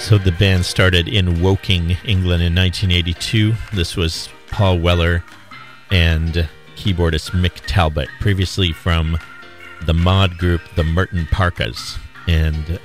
So the band started in Woking, England in 1982. This was Paul Weller and keyboardist Mick Talbot, previously from the mod group the Merton Parkas. And,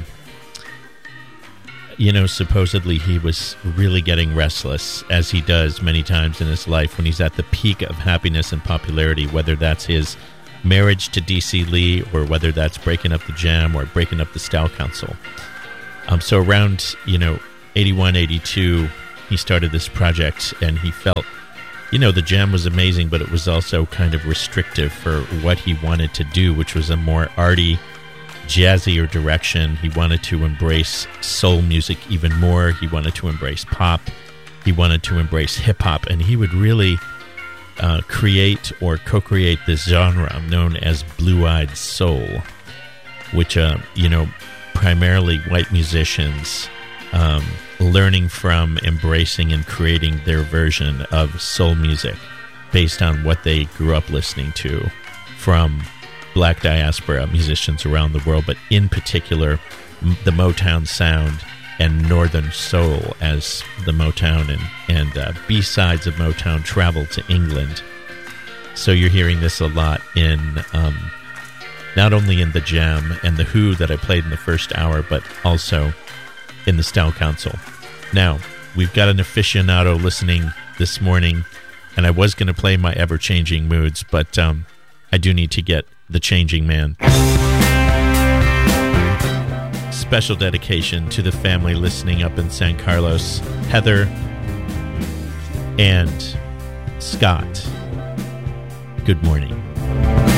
supposedly he was really getting restless, as he does many times in his life when he's at the peak of happiness and popularity, whether that's his marriage to DC Lee or whether that's breaking up the Jam or breaking up the Style Council. So around, 81, 82, he started this project, and he felt, the Jam was amazing, but it was also kind of restrictive for what he wanted to do, which was a more arty, jazzier direction. He wanted to embrace soul music even more. He wanted to embrace pop. He wanted to embrace hip-hop, and he would really create or co-create this genre known as blue-eyed soul, which, primarily white musicians learning from, embracing, and creating their version of soul music based on what they grew up listening to from black diaspora musicians around the world, but in particular the Motown sound and Northern Soul, as the Motown and B-sides of Motown traveled to England. So you're hearing this a lot in not only in the Jam and the Who that I played in the first hour, but also in the Style Council. Now, we've got an aficionado listening this morning, and I was going to play my ever-changing moods, but I do need to get the Changing Man. Special dedication to the family listening up in San Carlos, Heather and Scott. Good morning.